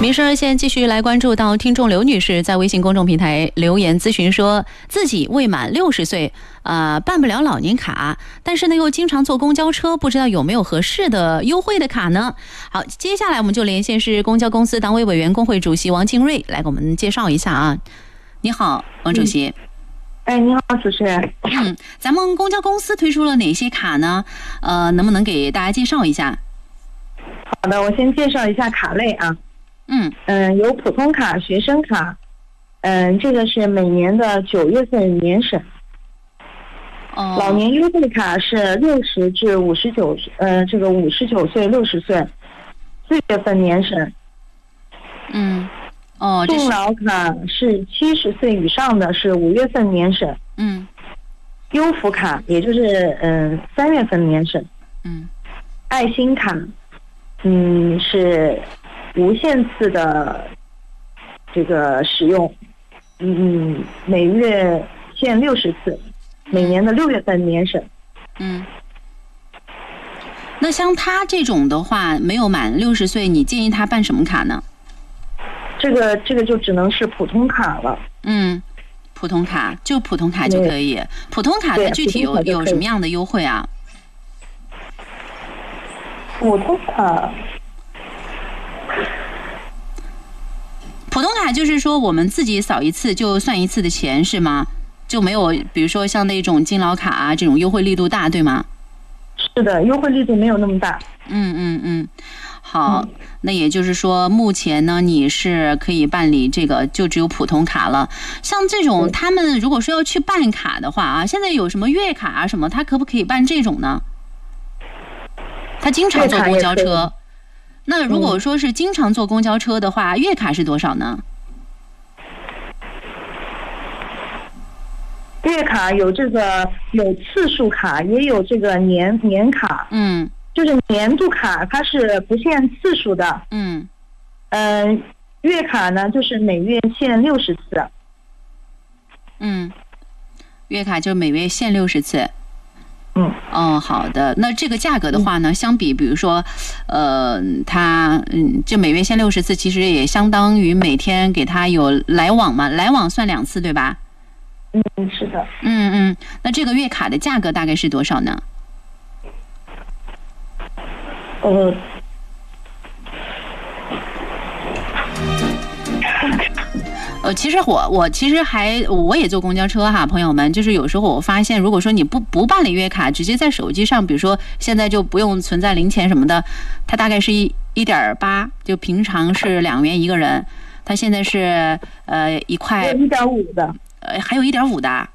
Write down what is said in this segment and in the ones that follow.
民生热线继续来关注到听众刘女士在微信公众平台留言咨询说，自己未满60岁，办不了老年卡，但是呢又经常坐公交车，不知道有没有合适的优惠的卡呢？好，接下来我们就连线是公交公司党委委员工会主席王庆瑞来给我们介绍一下啊。你好，王主席。 你好，主持人。 咱们公交公司推出了哪些卡呢？能不能给大家介绍一下？ 好的，我先介绍一下卡类啊。有普通卡、学生卡，这个是每年的9月份年审。老年优惠卡是60至59，这个59岁、60岁，4月份年审。敬老卡是70岁以上的，是5月份年审。优福卡也就是3月份年审。爱心卡，是无限次的这个使用，每月限60次，每年的6月份年审。 那像他这种的话，没有满60岁，你建议他办什么卡呢？ 这个就只能是普通卡了。 普通卡就普通卡就可以。普通卡它具体有什么样的优惠啊？ 普通卡就是说我们自己扫一次就算一次的钱是吗？就没有比如说像那种敬老卡啊这种优惠力度大对吗？ 是的，优惠力度没有那么大。 好，那也就是说目前呢你是可以办理这个就只有普通卡了。像这种他们如果说要去办卡的话啊，现在有什么月卡啊什么，他可不可以办这种呢？他经常坐公交车，那如果说是经常坐公交车的话，月卡是多少呢？ 月卡有这个有次数卡，也有这个年卡。就是年度卡它是不限次数的。月卡呢就是每月限60次。 月卡就每月限60次。好的。那这个价格的话呢，相比比如说，它就每月限60次，其实也相当于每天给他有来往嘛，来往算2次对吧？ 是的。 那这个月卡的价格大概是多少呢？其实我也坐公交车哈，朋友们，就是有时候我发现，如果说你不办理月卡，直接在手机上，比如说现在就不用存在零钱什么的，它大概是1.8，就平常是2元一个人，它现在是1块 1.5的， 还有1.5的。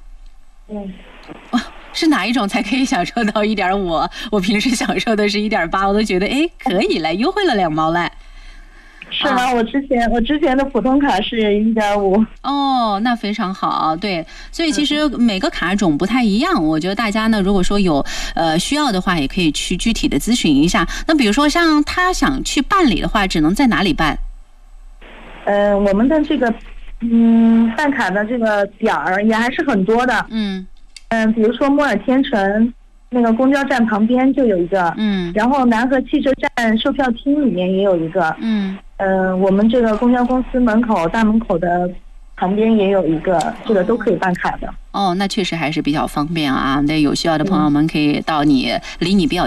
是哪一种才可以享受到1.5？我平时享受的是1.8，我都觉得可以了，优惠了2毛嘞。 是吗？我之前的普通卡是1.5。 那非常好。对，所以其实每个卡种不太一样，我觉得大家呢，如果说有需要的话，也可以去具体的咨询一下。那比如说像他想去办理的话，只能在哪里办？ 我们的这个办卡的这个点儿也还是很多的。比如说摩尔天城那个公交站旁边就有一个。然后南河汽车站售票厅里面也有一个。我们这个公交公司大门口的旁边也有一个，这个都可以办卡的。 那确实还是比较方便啊。那有需要的朋友们可以到离你比较